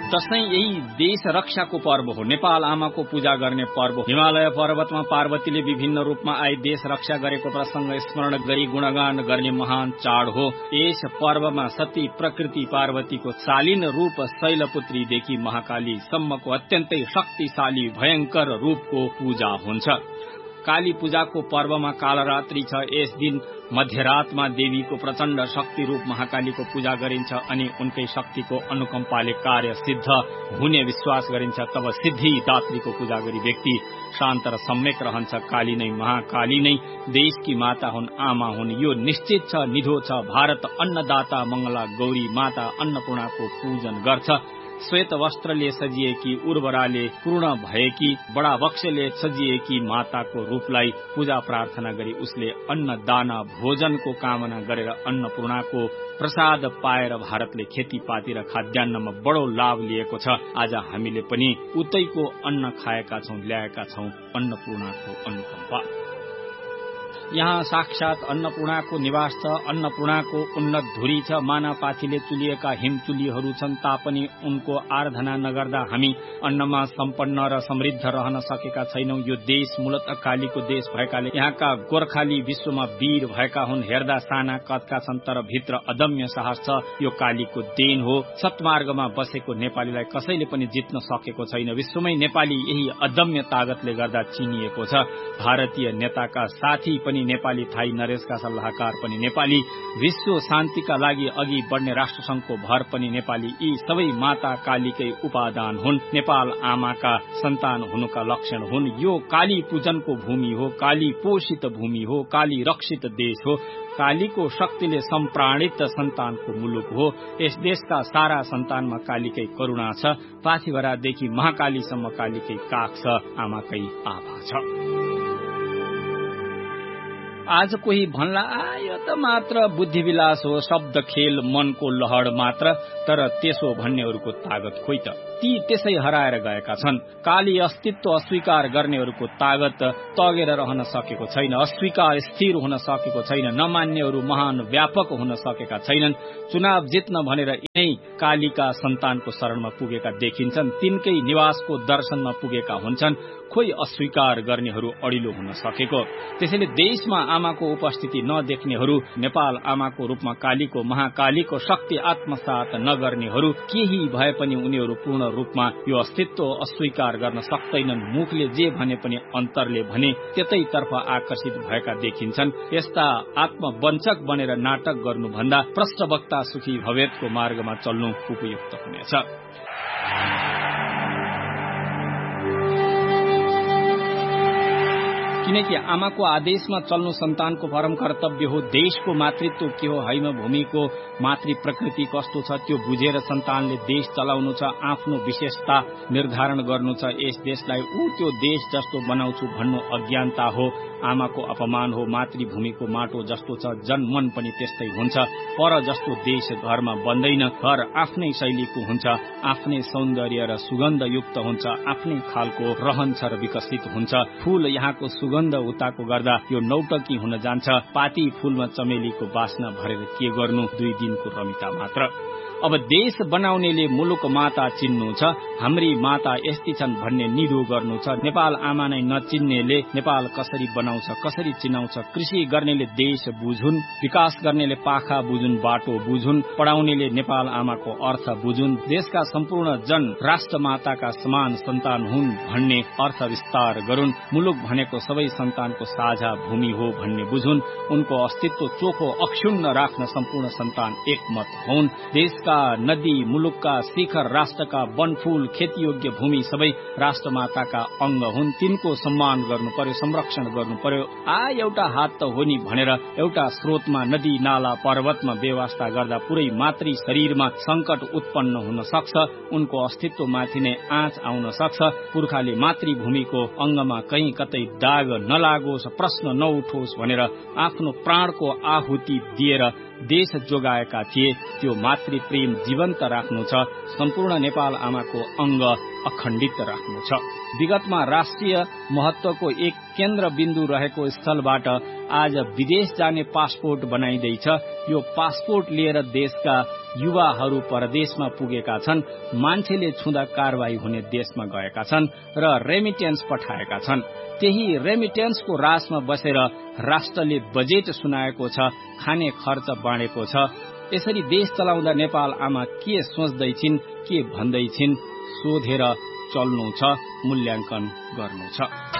दशैं यही देश रक्षाको पर्व हो। नेपाल आमाको पूजा गर्ने पर्व हो। हिमालय पर्वतमा पार्वतीले विभिन्न रूपमा आई देश रक्षा गरेको प्रसंग स्मरण गरी गुणगान गर्ने महान चाड हो। यस पर्वमा सती प्रकृति पार्वतीको शालीन रूप शैलपुत्रीदेखि महाकाली सम्मको अत्यन्तै शक्तिशाली भयंकर रूपको पूजा हुन्छ। काली पूजाको पर्वमा कालरात्रि छ। यस दिन मध्यरातमा देवीको प्रचण्ड शक्ति रूप महाकालीको पूजा गरिन्छ अनि उनकै शक्तिको अनुकम्पाले कार्य सिद्ध हुने विश्वास गरिन्छ। तब सिद्धि दात्रीको पूजा गरी व्यक्ति शान्त र सम्यक रहन्छ। काली नै महाकाली नै देशकी माता हुन्, आमा हुन्, यो निश्चित छ, निधो छ। भारत अन्नदाता मंगला गौरी माता अन्नपूर्णाको पूजन गर्छ। श्वेत वस्त्रले सजिएकी, उर्वराले पूर्ण भएकी, बडा वक्षले सजिएकी माताको रूपलाई पूजा प्रार्थना गरी उसले अन्नदाना भोजनको कामना गरेर अन्नपूर्णाको प्रसाद पाएर भारतले खेतीपाती र खाद्यान्नमा बडो लाभ लिएको छ। आज हामीले पनि उतैको अन्न खाएका छौं, ल्याएका छौं अन्नपूर्णाको अनुकम्पा। यहाँ साक्षात अन्नपूर्णाको निवास छ। अन्नपूर्णाको उन्नत धुरी छ। मानापाथीले चुलिएका हिमचुलीहरू छन् तापनि उनको आराधना नगर्दा हामी अन्नमा सम्पन्न र समृद्ध रहन सकेका छैनौं। यो देश मूलतः कालीको देश भएकाले यहाँका गोर्खाली विश्वमा वीर भएका हुन्। हेर्दा साना कदका छन् तर भित्र अदम्य साहस छ। यो कालीको देन हो। सत्मार्गमा बसेको नेपालीलाई कसैले पनि जित्न सकेको छैन। विश्वमै नेपाली यही अदम्य तागतले गर्दा चिनिएको छ। भारतीय नेताका साथी पनि नेपाली, थाई नरेशका सल्लाहकार पनि नेपाली, विश्व शान्तिका लागि अघि बढ्ने राष्ट्रसंघको भर पनि नेपाली। यी सबै माता कालीकै उपादान हुन्। नेपाल आमाका सन्तान हुनुका लक्षण हुन्। यो काली पूजनको भूमि हो, काली पोषित भूमि हो, काली रक्षित देश हो। कालीको शक्तिले सम्प्राणित सन्तानको मुलुक हो। यस देशका सारा सन्तानमा कालीकै करुणा छ। पाथिभरादेखि महाकालीसम्म कालीकै काख छ, आमाकै आभा छ। आज कोही भन्ला यो त मात्र बुद्धिविलास हो, शब्द खेल, मनको लहर मात्र। तर त्यसो भन्नेहरूको तागत खोइ त, ती त्यसै हराएर गएका छन्। काली अस्तित्व अस्वीकार गर्नेहरूको तागत तगेर रहन सकेको छैन, अस्वीकार स्थिर हुन सकेको छैन। नमान्नेहरू महान व्यापक हुन सकेका छैनन्। चुनाव जित्न भनेर यिनै कालीका सन्तानको शरणमा पुगेका देखिन्छन्, तिनकै निवासको दर्शनमा पुगेका हुन्छन्। खोइ अस्वीकार गर्नेहरू अडिलो हुन सकेको। त्यसैले देशमा आमाको उपस्थिति नदेख्नेहरू, नेपाल आमाको रूपमा कालीको महाकालीको शक्ति आत्मसात नगर्नेहरू, केही भए पनि उनीहरू पूर्ण रूपमा यो अस्तित्व अस्वीकार गर्न सक्दैनन्। मुखले जे भने पनि अन्तरले भने त्यतैतर्फ आकर्षित भएका देखिन्छन्। यस्ता आत्मवञ्चक बनेर नाटक गर्नुभन्दा प्रष्टवक्ता सुखी भवेतको मार्गमा चल्नु उपयुक्त हुनेछ। किनकि आमाको आदेशमा चल्नु सन्तानको परम कर्तव्य हो। देशको मातृत्व के हो, हैम भूमिको मातृ प्रकृति कस्तो छ त्यो बुझेर सन्तानले देश चलाउनु छ, आफ्नो विशेषता निर्धारण गर्नु छ। यस देशलाई त्यो देश जस्तो बनाउँछु भन्नु अज्ञानता हो, आमाको अपमान हो। मातृभूमिको माटो जस्तो छ जनमन पनि त्यस्तै हुन्छ। पर जस्तो देश घरमा बन्दैन। घर आफ्नै शैलीको हुन्छ, आफ्नै सौन्दर्य र सुगन्ध युक्त हुन्छ, आफ्नै खालको रहन्छ र विकसित हुन्छ। फूल यहाँको सुगन्ध उताको गर्दा यो नौटकी हुन जान्छ। पाती फूलमा चमेलीको बास्ना भरेर के गर्नु, 2 दिनको रमिता मात्र। अब देश बनाउनेले मुलुक माता चिन्नु छ, हाम्री माता यस्ती छन् भन्ने निधो गर्नु छ। नेपाल आमा नै नचिन्नेले नेपाल कसरी बनाउँछ, कसरी चिनाउँछ। कृषि गर्नेले देश बुझुन्, विकास गर्नेले पाखा बुझुन्, बाटो बुझुन्, पढाउनेले नेपाल आमाको अर्थ बुझुन्। देशका सम्पूर्ण जन राष्ट्रमाताका समान सन्तान हुन् भन्ने अर्थ विस्तार गरून्। मुलुक भनेको सबै सन्तानको साझा भूमि हो भन्ने बुझुन्। उनको अस्तित्व चोखो अक्षुण्ण राख्न सम्पूर्ण सन्तान एकमत हुन्। देशका नदी, मुलुकका शिखर, राष्ट्रका वनफूल, खेतीयोग्य भूमि सबै राष्ट्रमाताका अंग हुन्। तिनको सम्मान गर्नु पर्यो, संरक्षण गर्नु पर्यो। एउटा हात त हो नि भनेर एउटा स्रोतमा, नदी नाला पर्वतमा व्यवस्था गर्दा पुरै मातृ शरीरमा संकट उत्पन्न हुन सक्छ। उनको अस्तित्वमाथि नै आँच आउन सक्छ। पुर्खाले मातृभूमिको अंगमा कहीँ कतै दाग नलागोस्, प्रश्न नउठोस् भनेर आफ्नो प्राणको आहुति दिएर देश जोगाएका थिए। त्यो मातृ प्रेम जीवन्त राख्नु छ, सम्पूर्ण नेपाल आमाको अंग अखण्डित राख्नु छ। विगतमा राष्ट्रिय महत्वको एक केन्द्र बिन्दु रहेको स्थलबाट आज विदेश जाने पासपोर्ट बनाइदैछ। यो पासपोर्ट लिएर देशका युवाहरू परदेशमा पुगेका छन्। मान्छेले छुँदा कारवाही हुने देशमा गएका छन् र रेमिटेन्स पठाएका छन्। त्यही रेमिटेन्सको राशमा बसेर राष्ट्रले बजेट सुनाएको छ, खाने खर्च बाँडेको छ। यसरी देश चलाउँदा नेपाल आमा के सोच्दैछिन्, के भन्दैछिन् सोधेर चल्नु छ, मूल्याङ्कन गर्नु छ।